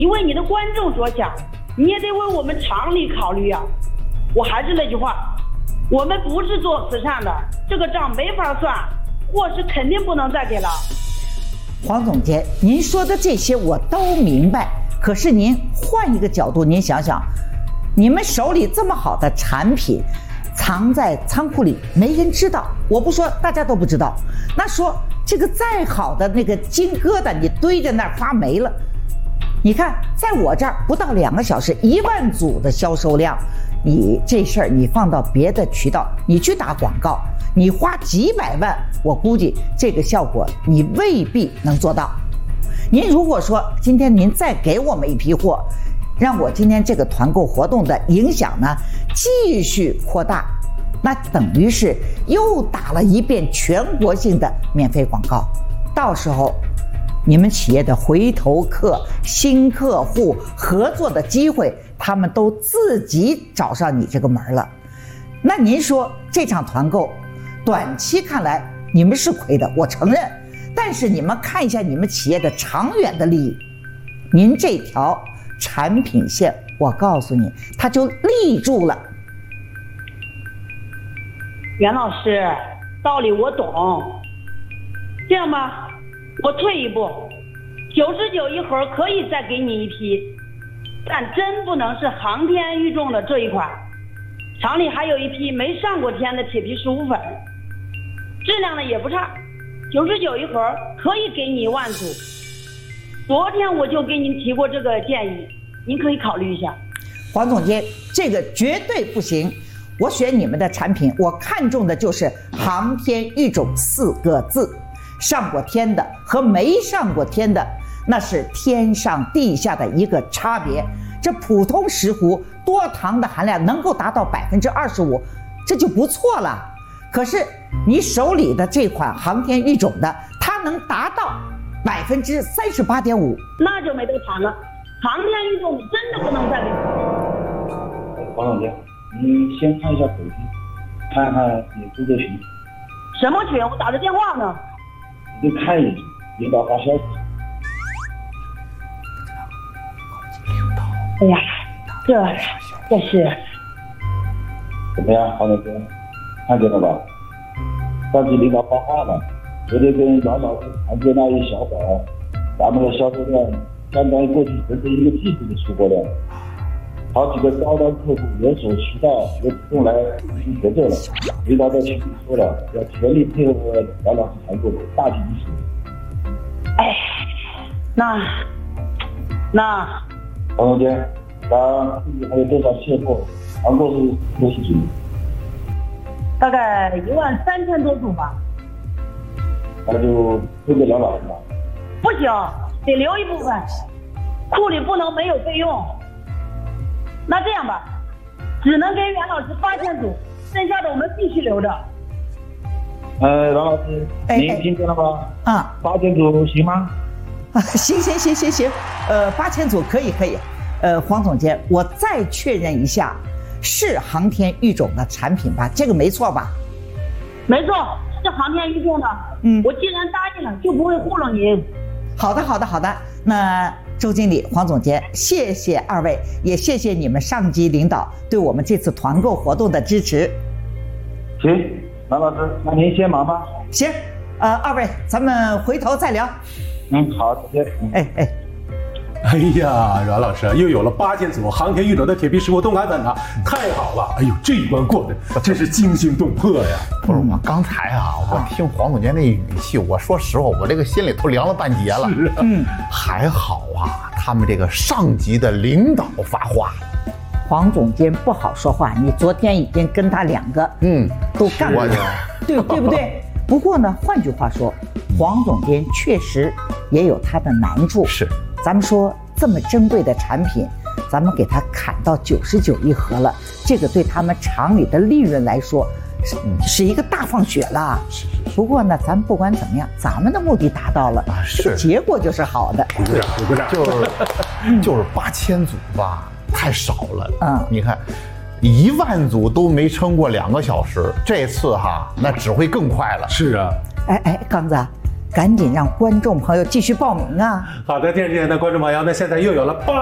你为你的观众着想，你也得为我们厂里考虑啊。我还是那句话，我们不是做慈善的，这个账没法算，货是肯定不能再给了。 黄总监，您说的这些我都明白，可是您换一个角度，您想想，你们手里这么好的产品藏在仓库里没人知道，我不说大家都不知道，那说这个再好的那个金疙瘩你堆在那儿发霉了，你看在我这儿不到2个小时1万组的销售量，你这事儿你放到别的渠道，你去打广告，你花几百万，我估计这个效果你未必能做到。您如果说今天您再给我们一批货，让我今天这个团购活动的影响呢继续扩大，那等于是又打了一遍全国性的免费广告，到时候你们企业的回头客、新客户合作的机会，他们都自己找上你这个门了。那您说这场团购短期看来你们是亏的，我承认，但是你们看一下你们企业的长远的利益，您这条产品线我告诉你它就立住了。 袁老师，道理我懂，这样吧，我退一步，99一盒可以再给你一批，但真不能是航天玉重的这一款，厂里还有一批没上过天的铁皮石斛粉，质量呢也不差，99一盒可以给你1万组。昨天我就给您提过这个建议，您可以考虑一下。 黄总监，这个绝对不行，我选你们的产品，我看中的就是航天育种4个字，上过天的和没上过天的那是天上地下的一个差别。这普通石斛多糖的含量能够达到25%，这就不错了。可是你手里的这款航天育种的，它能达到38.5%， 那就没得谈了。航天育种真的不能再给。 黄总监，你先看一下手机，看看你工作群。 什么群？我打着电话呢。 你就看一眼，领导发消息。 哎呀，这是怎么样，黄总监？看见了吧？上级领导发话了，昨天跟阮老师谈的那一小会儿，咱们的销售量相当于过去整整1个季度的出货量。好几个高端客户联手渠道也主动来进行合作了。领导在群里说了，要全力配合阮老师团购，大体意思。 哎，那黄总监，咱自己还有多少现货？团购是多少组？ 大概13000多组吧。 那就推给阮老师吧。 不行，得留一部分，库里不能没有备用。那这样吧，只能给袁老师8000组，剩下的我们必须留着。 阮老师，您听见了吗？8000组行吗？ 行，8000组可以。黄总监，我再确认一下，是航天育种的产品吧？这个没错吧？ 没错，是航天育种的。我既然答应了，就不会糊弄您。 好的。那周经理、黄总监，谢谢二位，也谢谢你们上级领导对我们这次团购活动的支持。 行，阮老师，那您先忙吧。 行，二位，咱们回头再聊。 好，再见。 哎呀，阮老师又有了8000组航天育种的铁皮石斛冻干粉了，太好了！哎呦，这一关过的真是惊心动魄呀！ 不是我刚才我听黄总监那语气，我说实话，我这个心里头凉了半截了。 是啊， 还好他们这个上级的领导发话了。 黄总监不好说话，你昨天已经跟他2个都干了，对不对？不过呢，换句话说，黄总监确实也有他的难处。 是。 咱们说这么珍贵的产品，咱们给它砍到99一盒了，这个对他们厂里的利润来说是一个大放血了。不过呢，咱们不管怎么样，咱们的目的达到了， 是结果就是好的。 鼓掌。就是8000组吧，太少了。你看，1万组都没撑过2个小时，这次那只会更快了。 是啊。 刚子， 赶紧让观众朋友继续报名啊！ 好的，电视机前的观众朋友，那现在又有了